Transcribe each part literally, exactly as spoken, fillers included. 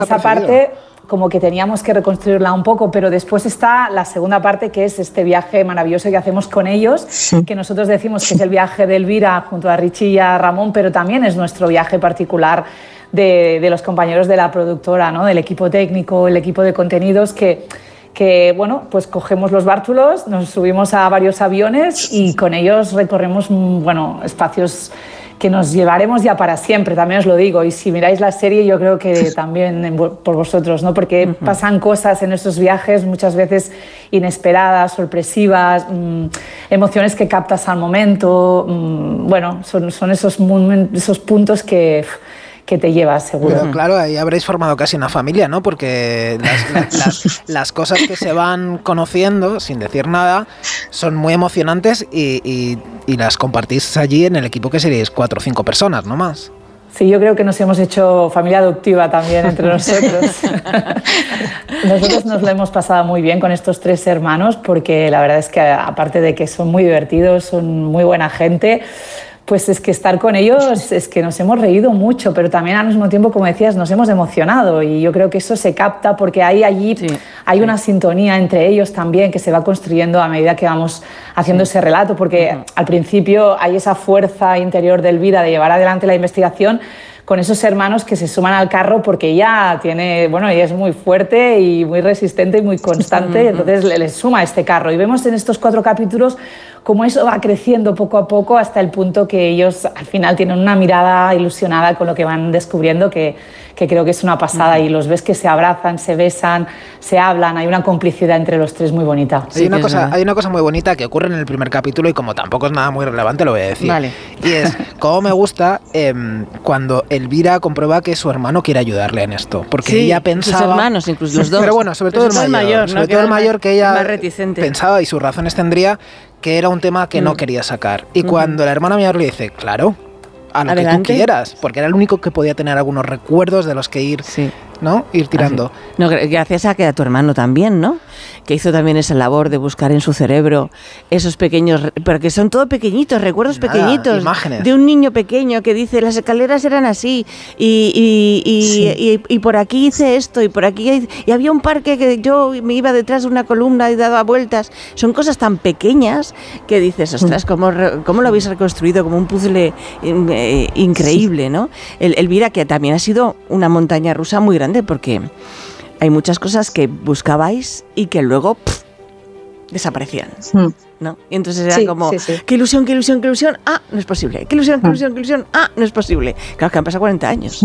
Esa parte como que teníamos que reconstruirla un poco, pero después está la segunda parte, que es este viaje maravilloso que hacemos con ellos, sí. que nosotros decimos que es el viaje de Elvira junto a Richie y a Ramón, pero también es nuestro viaje particular de, de los compañeros de la productora, ¿no? Del equipo técnico, el equipo de contenidos, que, que bueno, pues cogemos los bártulos, nos subimos a varios aviones y con ellos recorremos, bueno, espacios que nos llevaremos ya para siempre, también os lo digo, y si miráis la serie yo creo que también por vosotros, ¿no? Porque uh-huh. pasan cosas en estos viajes muchas veces inesperadas, sorpresivas, mmm, emociones que captas al momento, mmm, bueno, son, son esos, esos puntos que... que te llevas, seguro. Pero claro, ahí habréis formado casi una familia, ¿no? Porque las, las, las, las cosas que se van conociendo, sin decir nada, son muy emocionantes y, y, y las compartís allí en el equipo, que seréis cuatro o cinco personas, ¿no más? Sí, yo creo que nos hemos hecho familia adoptiva también entre nosotros. Nosotros nos lo hemos pasado muy bien con estos tres hermanos, porque la verdad es que aparte de que son muy divertidos, son muy buena gente, pues es que estar con ellos es que nos hemos reído mucho, pero también al mismo tiempo, como decías, nos hemos emocionado y yo creo que eso se capta porque hay allí sí, hay sí. una sintonía entre ellos también que se va construyendo a medida que vamos haciendo sí. ese relato, porque uh-huh. al principio hay esa fuerza interior de Elvira de llevar adelante la investigación con esos hermanos que se suman al carro porque ella tiene, bueno, ella es muy fuerte y muy resistente y muy constante, uh-huh. entonces le, le suma este carro y vemos en estos cuatro capítulos cómo eso va creciendo poco a poco hasta el punto que ellos al final tienen una mirada ilusionada con lo que van descubriendo que, que creo que es una pasada uh-huh. y los ves que se abrazan, se besan, se hablan, hay una complicidad entre los tres muy bonita. Sí, hay, una cosa, hay una cosa muy bonita que ocurre en el primer capítulo y como tampoco es nada muy relevante lo voy a decir. Vale. Y es, cómo me gusta eh, cuando Elvira comprueba que su hermano quiere ayudarle en esto, porque sí, ella pensaba... sus hermanos, incluso los dos. Pero bueno, sobre todo el mayor, mayor sobre ¿no? todo el mayor que ella pensaba y sus razones tendría que era un tema que mm. no quería sacar. Y mm. cuando la hermana mayor le dice, claro, a lo Adelante. que tú quieras, porque era el único que podía tener algunos recuerdos de los que ir, sí. ¿no? ir tirando. Ah, sí. No, gracias a que a tu hermano también, ¿no? Que hizo también esa labor de buscar en su cerebro esos pequeños, pero que son todo pequeñitos, recuerdos Nada, pequeñitos imágenes. De un niño pequeño que dice las escaleras eran así y, y, y, sí. y, y, y por aquí hice esto y por aquí y había un parque que yo me iba detrás de una columna y daba vueltas. Son cosas tan pequeñas que dices, ostras, ¿cómo, cómo lo habéis reconstruido como un puzzle eh, increíble, ¿no? El, Elvira, que también ha sido una montaña rusa muy grande porque hay muchas cosas que buscabais y que luego pff, desaparecían, ¿no? Y entonces era sí, como, sí, sí. qué ilusión, qué ilusión, qué ilusión, ah, no es posible, qué ilusión, qué ilusión, qué ilusión, ah, no es posible. Claro que han pasado cuarenta años.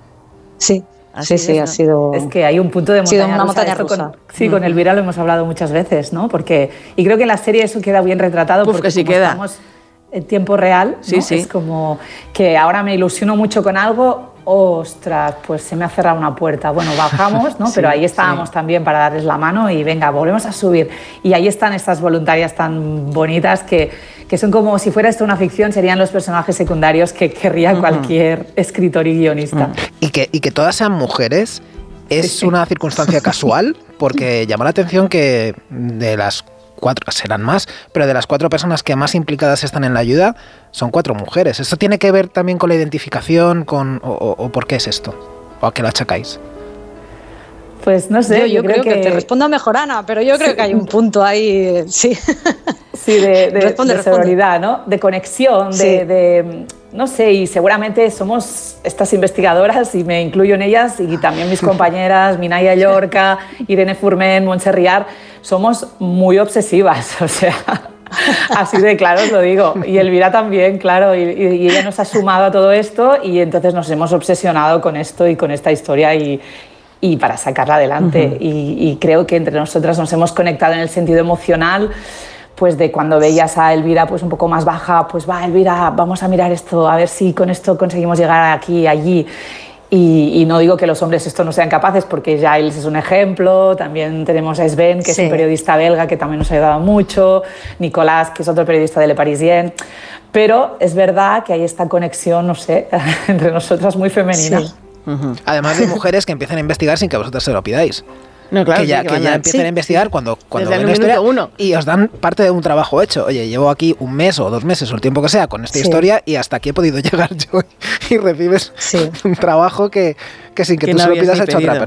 Sí. Así sí, sí, es, ¿no? ha sido... Es que hay un punto de montaña, una montaña rusa. rusa. Con, sí, mm. con Elvira lo hemos hablado muchas veces, ¿no? Porque, y creo que en la serie eso queda bien retratado. Uf, porque que sí queda. Estamos en tiempo real, ¿no? Sí, sí. Es como que ahora me ilusiono mucho con algo, ostras, pues se me ha cerrado una puerta. Bueno, bajamos, ¿no? Sí, pero ahí estábamos sí. también para darles la mano y venga, volvemos a subir. Y ahí están estas voluntarias tan bonitas que, que son como si fuera esto una ficción, serían los personajes secundarios que querría uh-huh. cualquier escritor y guionista. Uh-huh. Y, que, y que todas sean mujeres es sí. una circunstancia casual, porque llama la atención que de las cuatro, serán más, pero de las cuatro personas que más implicadas están en la ayuda, son cuatro mujeres. ¿Esto tiene que ver también con la identificación, con o, o, o por qué es esto? ¿O a qué lo achacáis? Pues no sé, yo, yo, yo creo, creo que... que te responda mejor Ana, pero yo creo sí. que hay un punto ahí, sí. Sí, de, de, responde, de sororidad, ¿no? De conexión, sí. de, de, no sé, y seguramente somos estas investigadoras, y me incluyo en ellas, y también mis compañeras, Minaya Llorca, Irene Furmen, Montse Riar, somos muy obsesivas, o sea... Así de claro os lo digo. Y Elvira también, claro, y, y ella nos ha sumado a todo esto y entonces nos hemos obsesionado con esto y con esta historia y, y para sacarla adelante. Uh-huh. y, y creo que entre nosotras nos hemos conectado en el sentido emocional, pues de cuando veías a Elvira pues un poco más baja, pues va Elvira, vamos a mirar esto, a ver si con esto conseguimos llegar aquí, allí. Y, y no digo que los hombres esto no sean capaces, porque Giles es un ejemplo, también tenemos a Sven, que sí. es un periodista belga que también nos ha ayudado mucho, Nicolás, que es otro periodista de Le Parisien, pero es verdad que hay esta conexión, no sé, entre nosotras muy femenina. Sí. Uh-huh. Además de mujeres que empiezan a investigar sin que vosotras se lo pidáis. No, claro, que ya, sí, que que ya a... empiecen sí. a investigar cuando, cuando Desde ven el la historia uno. y os dan parte de un trabajo hecho. Oye, llevo aquí un mes o dos meses o el tiempo que sea con esta Sí. historia y hasta aquí he podido llegar yo y recibes Sí. un trabajo que, que sin que, Que tú no se lo habías pidas ni ha hecho otra pedido. persona.